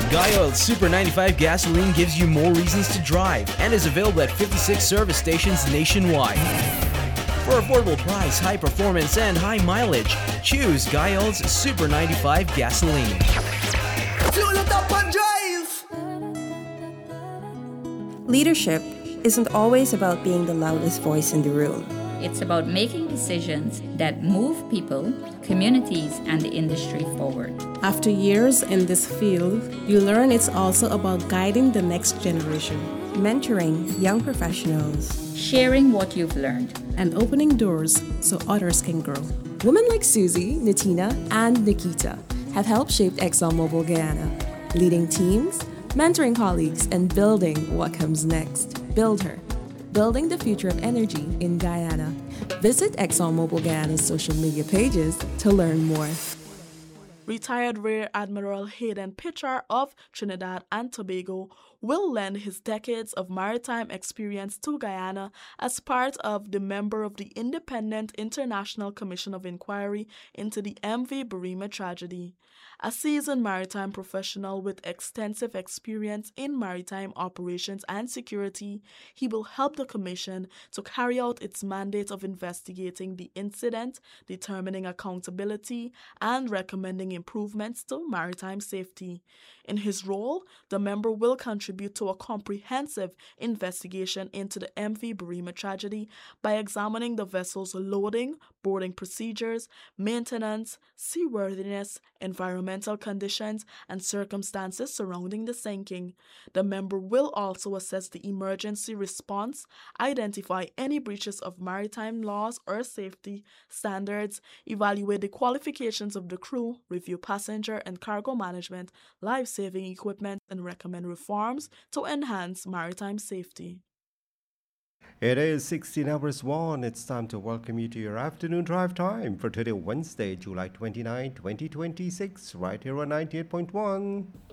Guy Oil Super 95 gasoline gives you more reasons to drive and is available at 56 service stations nationwide. For affordable price, high performance, and high mileage, choose Guy Oil's Super 95 gasoline. Fuel it up and drive! Leadership isn't always about being the loudest voice in the room. It's about making decisions that move people, communities, and the industry forward. After years in this field, you learn it's also about guiding the next generation, Mentoring young professionals, Sharing what you've learned. and opening doors so others can grow. Women like Susie, Natina, and Nikita have helped shape ExxonMobil Guyana, leading teams, mentoring colleagues, and building what comes next. Build her. Building the future of energy in Guyana. Visit ExxonMobil Guyana's social media pages to learn more. Retired Rear Admiral Hayden Pitcher of Trinidad and Tobago will lend his decades of maritime experience to Guyana as part of the member of the Independent International Commission of Inquiry into the MV Burima tragedy. A seasoned maritime professional with extensive experience in maritime operations and security, he will help the Commission to carry out its mandate of investigating the incident, determining accountability, and recommending improvements to maritime safety. In his role, the member will contribute to a comprehensive investigation into the MV Burima tragedy by examining the vessel's loading, boarding procedures, maintenance, seaworthiness, environmental conditions, and circumstances surrounding the sinking. The member will also assess the emergency response, identify any breaches of maritime laws or safety standards, evaluate the qualifications of the crew, review passenger and cargo management, life-saving equipment, and recommend reforms to enhance maritime safety. It is 16 hours 1. It's time to welcome you to your afternoon drive time for today, Wednesday, July 29, 2026, right here on 98.1.